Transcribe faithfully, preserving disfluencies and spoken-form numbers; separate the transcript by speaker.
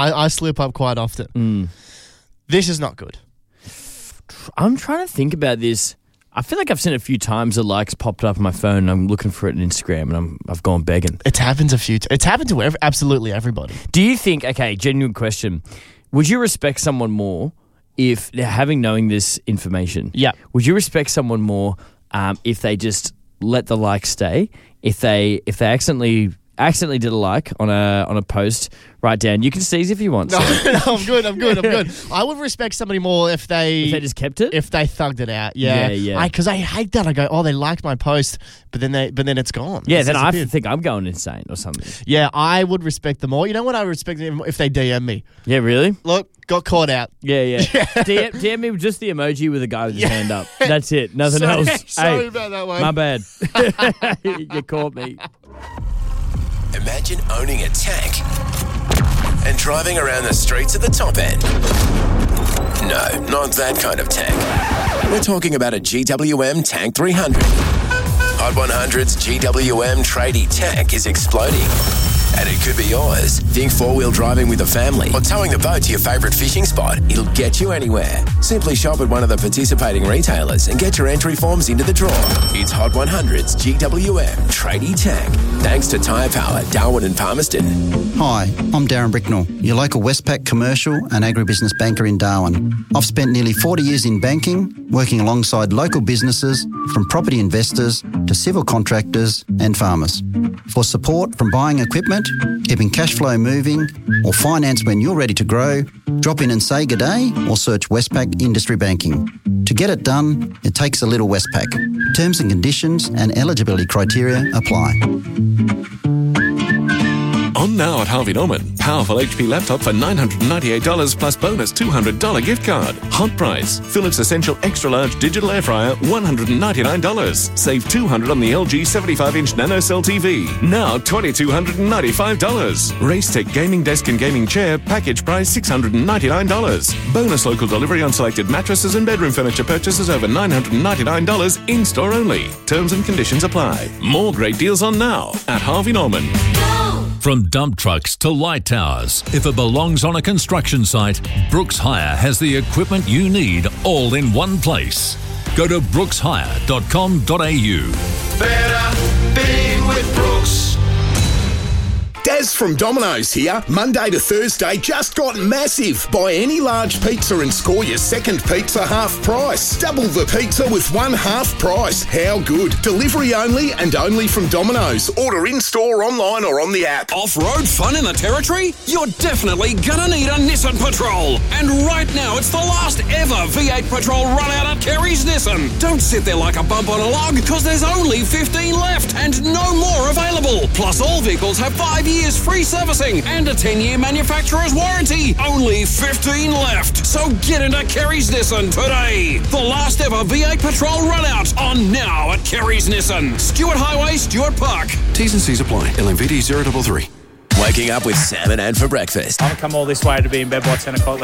Speaker 1: I, I slip up quite often.
Speaker 2: Mm.
Speaker 1: This is not good.
Speaker 2: I'm trying to think about this. I feel like I've seen it a few times. The likes popped up on my phone. And I'm looking for it on Instagram, and I'm I've gone begging.
Speaker 1: It's happened a few. T- it's happened to every, absolutely everybody.
Speaker 2: Do you think? Okay, genuine question. Would you respect someone more if having knowing this information?
Speaker 1: Yeah.
Speaker 2: Would you respect someone more um, if they just let the like stay? If they if they accidentally accidentally did a like on a on a post, write down. You can seize if you want.
Speaker 1: No,
Speaker 2: so.
Speaker 1: no, I'm good. I'm good. I'm good. I would respect somebody more if they
Speaker 2: If they just kept it.
Speaker 1: if they thugged it out. Yeah,
Speaker 2: Yeah, yeah.
Speaker 1: Because I, I hate that. I go, oh, they liked my post, but then they but then it's gone.
Speaker 2: Yeah,
Speaker 1: It's
Speaker 2: then I
Speaker 1: disappeared.
Speaker 2: think I'm going insane or something.
Speaker 1: Yeah, I would respect them more. You know what? I would respect them if they D M me.
Speaker 2: Yeah, really?
Speaker 1: Look, got caught out.
Speaker 2: Yeah, yeah. D M, D M me with just the emoji with a guy with his hand up. That's it. Nothing
Speaker 1: Sorry,
Speaker 2: else.
Speaker 1: sorry
Speaker 2: Hey,
Speaker 1: about that one.
Speaker 2: my bad. You caught me.
Speaker 3: Imagine owning a tank and driving around the streets at the top end. No, not that kind of tank. We're talking about a G W M Tank three hundred. Hot one hundred's G W M tradie tank is exploding. And it could be yours. Think four-wheel driving with a family or towing the boat to your favourite fishing spot. It'll get you anywhere. Simply shop at one of the participating retailers and get your entry forms into the draw. It's Hot one hundred's G W M Tradie Tank. Thanks to Tyre Power, Darwin and Palmerston.
Speaker 4: Hi, I'm Darren Bricknell, your local Westpac commercial and agribusiness banker in Darwin. I've spent nearly forty years in banking, working alongside local businesses, from property investors to civil contractors and farmers. For support from buying equipment, keeping cash flow moving, or finance when you're ready to grow, drop in and say good day or search Westpac Industry Banking. To get it done, it takes a little Westpac. Terms and conditions and eligibility criteria apply.
Speaker 5: On now at Harvey Norman. Powerful H P laptop for nine hundred ninety-eight dollars plus bonus two hundred dollars gift card. Hot price. Philips Essential Extra Large Digital Air Fryer, one hundred ninety-nine dollars. Save two hundred dollars on the L G seventy-five inch NanoCell T V. Now two thousand two hundred ninety-five dollars. Racetech Gaming Desk and Gaming Chair, package price six hundred ninety-nine dollars. Bonus local delivery on selected mattresses and bedroom furniture purchases over nine hundred ninety-nine dollars in-store only. Terms and conditions apply. More great deals on now at Harvey Norman.
Speaker 6: From dump trucks to light towers, if it belongs on a construction site, Brooks Hire has the equipment you need all in one place. Go to brooks hire dot com dot a u.
Speaker 7: Better being with Brooks. Daz from Domino's here. Monday to Thursday just got massive. Buy any large pizza and score your second pizza half price. Double the pizza with one half price. How good? Delivery only and only from Domino's. Order in-store, online or on the app.
Speaker 8: Off-road fun in the Territory? You're definitely gonna need a Nissan Patrol. And right now it's the last ever V eight Patrol run out at Kerry's Nissan. Don't sit there like a bump on a log, because there's only fifteen left and no more available. Plus all vehicles have five years free servicing and a ten-year manufacturer's warranty. Only fifteen left. So get into Kerry's Nissan today. The last ever V eight Patrol run out on now at Kerry's Nissan. Stewart Highway, Stewart Park.
Speaker 9: T's and C's apply. L M V D zero three three.
Speaker 3: Waking up with Sam and Ann for breakfast.
Speaker 10: I've come all this way to be in bed by ten o'clock.